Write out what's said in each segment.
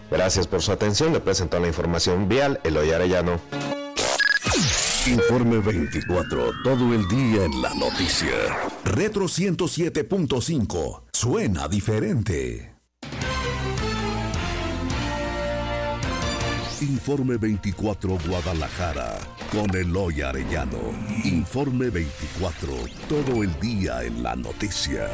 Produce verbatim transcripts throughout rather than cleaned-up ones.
Gracias por su atención. Le presentó la información vial Eloy Arellano. Informe veinticuatro, todo el día en la noticia. Retro ciento siete punto cinco, suena diferente. Informe veinticuatro Guadalajara, con Eloy Arellano. Informe veinticuatro, todo el día en la noticia.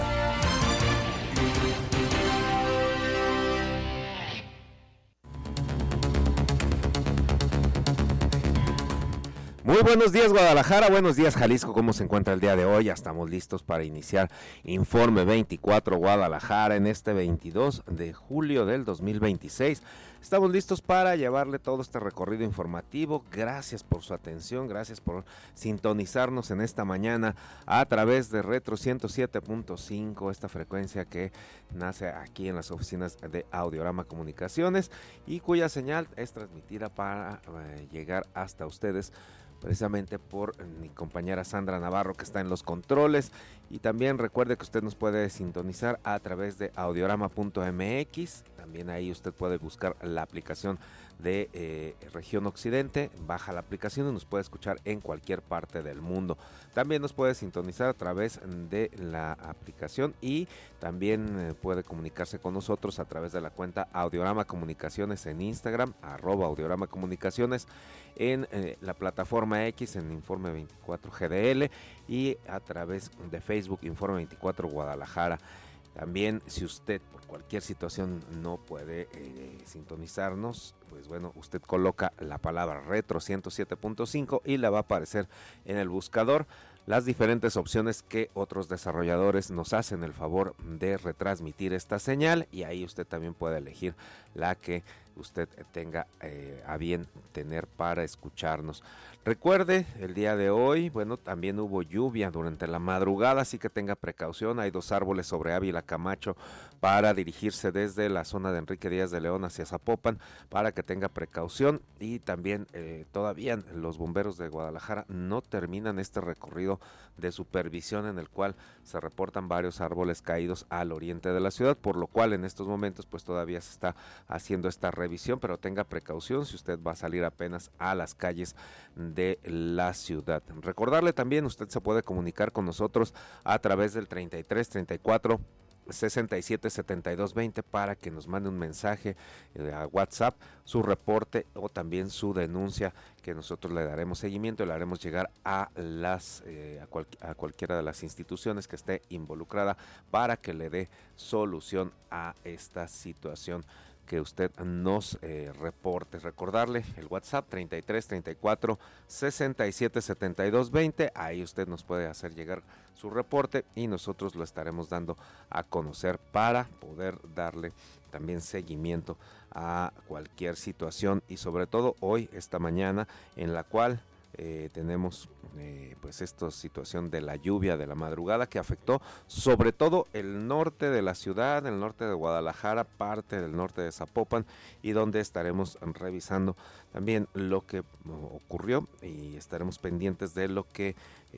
Muy buenos días Guadalajara, buenos días Jalisco, ¿cómo se encuentra el día de hoy? Ya estamos listos para iniciar Informe veinticuatro Guadalajara en este veintidós de julio del dos mil veintiséis. Estamos listos para llevarle todo este recorrido informativo. Gracias por su atención, gracias por sintonizarnos en esta mañana a través de Retro ciento siete punto cinco, esta frecuencia que nace aquí en las oficinas de Audiorama Comunicaciones y cuya señal es transmitida para eh, llegar hasta ustedes precisamente por mi compañera Sandra Navarro, que está en los controles. Y también recuerde que usted nos puede sintonizar a través de audiorama punto m x. También ahí usted puede buscar la aplicación de eh, Región Occidente, baja la aplicación y nos puede escuchar en cualquier parte del mundo. También nos puede sintonizar a través de la aplicación y también eh, puede comunicarse con nosotros a través de la cuenta Audiorama Comunicaciones en Instagram, arroba Audiorama Comunicaciones, en eh, la plataforma X en Informe veinticuatro G D L y a través de Facebook Informe veinticuatro Guadalajara. También, si usted por cualquier situación no puede eh, sintonizarnos, pues bueno, usted coloca la palabra Retro ciento siete punto cinco y le va a aparecer en el buscador las diferentes opciones que otros desarrolladores nos hacen el favor de retransmitir esta señal, y ahí usted también puede elegir la que usted tenga eh, a bien tener para escucharnos. Recuerde, el día de hoy, bueno, también hubo lluvia durante la madrugada, así que tenga precaución. Hay dos árboles sobre Ávila Camacho para dirigirse desde la zona de Enrique Díaz de León hacia Zapopan, para que tenga precaución. Y también eh, todavía los bomberos de Guadalajara no terminan este recorrido de supervisión en el cual se reportan varios árboles caídos al oriente de la ciudad, por lo cual en estos momentos pues todavía se está haciendo esta revisión, pero tenga precaución si usted va a salir apenas a las calles de la ciudad. Recordarle también, usted se puede comunicar con nosotros a través del treinta y tres, treinta y cuatro, sesenta y siete, setenta y dos, veinte para que nos mande un mensaje eh, a WhatsApp, su reporte o también su denuncia, que nosotros le daremos seguimiento y le haremos llegar a las eh, a, cual, a cualquiera de las instituciones que esté involucrada para que le dé solución a esta situación que usted nos eh, reporte. Recordarle el WhatsApp treinta y tres, treinta y cuatro, sesenta y siete, setenta y dos, veinte, ahí usted nos puede hacer llegar su reporte y nosotros lo estaremos dando a conocer para poder darle también seguimiento a cualquier situación, y sobre todo hoy, esta mañana, en la cual Eh, tenemos eh, pues esta situación de la lluvia de la madrugada que afectó sobre todo el norte de la ciudad, el norte de Guadalajara, parte del norte de Zapopan, y donde estaremos revisando también lo que ocurrió y estaremos pendientes de lo que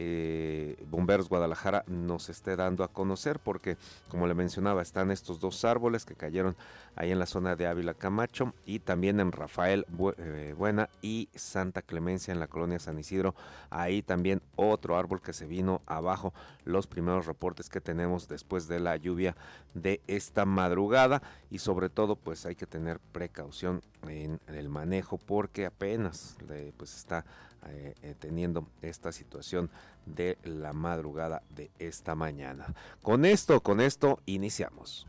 eh, Bomberos Guadalajara nos esté dando a conocer, porque como le mencionaba, están estos dos árboles que cayeron ahí en la zona de Ávila Camacho y también en Rafael Buena y Santa Clemencia en la colonia San Isidro. Ahí también otro árbol que se vino abajo, los primeros reportes que tenemos después de la lluvia de esta madrugada, y sobre todo pues hay que tener precaución en el manejo porque apenas eh, pues está eh, eh, teniendo esta situación de la madrugada de esta mañana. Con esto, con esto iniciamos.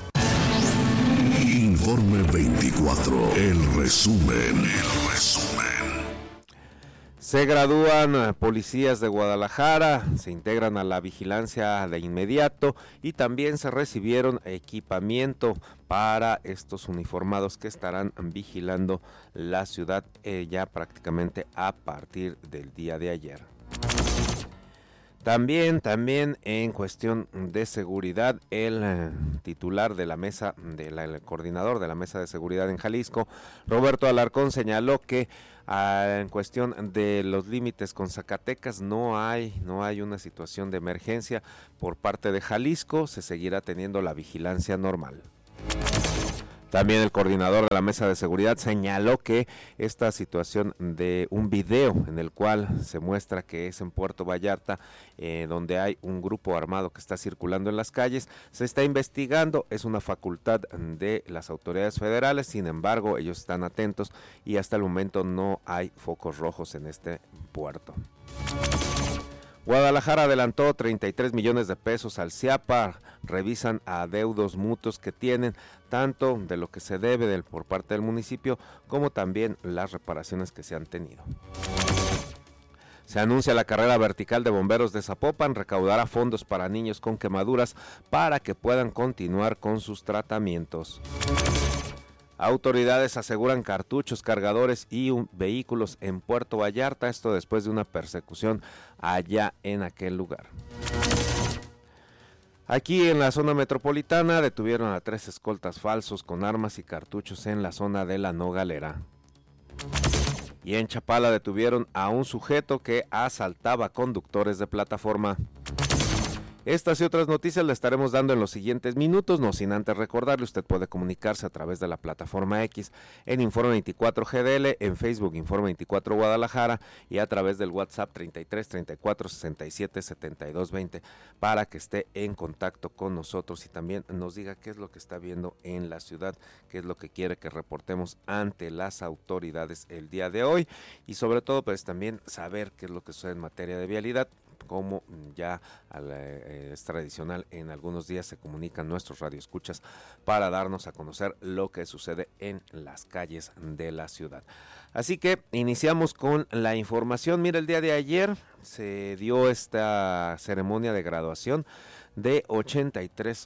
Informe veinticuatro, el resumen, el resumen. Se gradúan policías de Guadalajara, se integran a la vigilancia de inmediato y también se recibieron equipamiento para estos uniformados que estarán vigilando la ciudad eh, ya prácticamente a partir del día de ayer. También, también en cuestión de seguridad, el eh, titular de la mesa, de la, el coordinador de la mesa de seguridad en Jalisco, Roberto Alarcón, señaló que ah, en cuestión de los límites con Zacatecas no hay, no hay una situación de emergencia por parte de Jalisco, se seguirá teniendo la vigilancia normal. También el coordinador de la mesa de seguridad señaló que esta situación de un video en el cual se muestra que es en Puerto Vallarta, eh, donde hay un grupo armado que está circulando en las calles, se está investigando, es una facultad de las autoridades federales, sin embargo ellos están atentos y hasta el momento no hay focos rojos en este puerto. Guadalajara adelantó treinta y tres millones de pesos al CIAPA, revisan adeudos mutuos que tienen, tanto de lo que se debe del, por parte del municipio, como también las reparaciones que se han tenido. Se anuncia la carrera vertical de bomberos de Zapopan, recaudará fondos para niños con quemaduras para que puedan continuar con sus tratamientos. Autoridades aseguran cartuchos, cargadores y un, vehículos en Puerto Vallarta, esto después de una persecución allá en aquel lugar. Aquí en la zona metropolitana detuvieron a tres escoltas falsos con armas y cartuchos en la zona de la Nogalera. Y en Chapala detuvieron a un sujeto que asaltaba conductores de plataforma. Estas y otras noticias le estaremos dando en los siguientes minutos, no sin antes recordarle, usted puede comunicarse a través de la plataforma X en Informe veinticuatro G D L, en Facebook Informe veinticuatro Guadalajara y a través del WhatsApp treinta y tres, treinta y cuatro, sesenta y siete, setenta y dos, veinte para que esté en contacto con nosotros y también nos diga qué es lo que está viendo en la ciudad, qué es lo que quiere que reportemos ante las autoridades el día de hoy y sobre todo pues también saber qué es lo que sucede en materia de vialidad, como ya eh, es tradicional, en algunos días se comunican nuestros radioescuchas para darnos a conocer lo que sucede en las calles de la ciudad. Así que iniciamos con la información. Mira, el día de ayer se dio esta ceremonia de graduación de ochenta y tres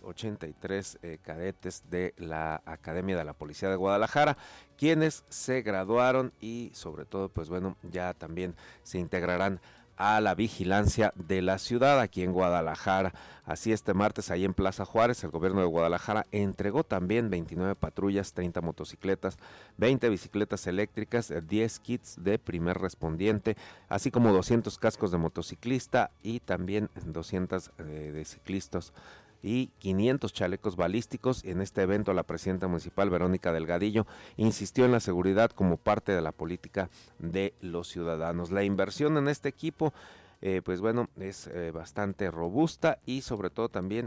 eh, cadetes de la Academia de la Policía de Guadalajara, quienes se graduaron y sobre todo, pues bueno, ya también se integrarán a la vigilancia de la ciudad aquí en Guadalajara. Así este martes ahí en Plaza Juárez, el gobierno de Guadalajara entregó también veintinueve patrullas, treinta motocicletas, veinte bicicletas eléctricas, diez kits de primer respondiente, así como doscientos cascos de motociclista y también doscientos eh, de ciclistas y quinientos chalecos balísticos. En este evento la presidenta municipal Verónica Delgadillo insistió en la seguridad como parte de la política de los ciudadanos. La inversión en este equipo eh, pues bueno, es eh, bastante robusta y sobre todo también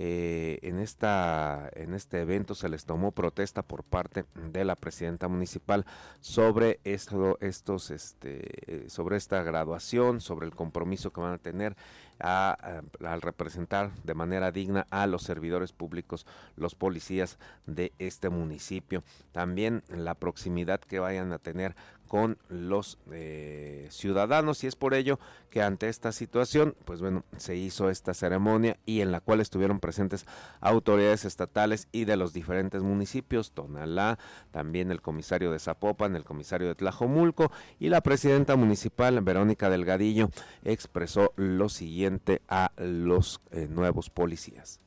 eh, en esta en este evento se les tomó protesta por parte de la presidenta municipal sobre esto, estos este sobre esta graduación, sobre el compromiso que van a tener A, a, al representar de manera digna a los servidores públicos, los policías de este municipio. También la proximidad que vayan a tener con los eh, ciudadanos, y es por ello que ante esta situación, pues bueno, se hizo esta ceremonia y en la cual estuvieron presentes autoridades estatales y de los diferentes municipios, Tonalá, también el comisario de Zapopan, el comisario de Tlajomulco y la presidenta municipal Verónica Delgadillo expresó lo siguiente a los eh, nuevos policías.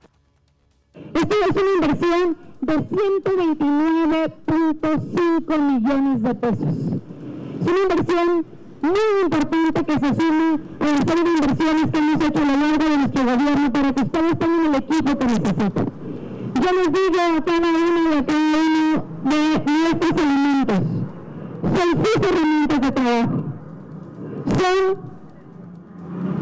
Esto es una inversión de ciento veintinueve punto cinco millones de pesos. Es una inversión muy importante que se suma a la serie de inversiones que hemos hecho a lo largo de nuestro gobierno para que ustedes tengan el equipo que necesitan. Yo les digo a cada uno y a cada uno de nuestros elementos, son sus herramientas de trabajo, son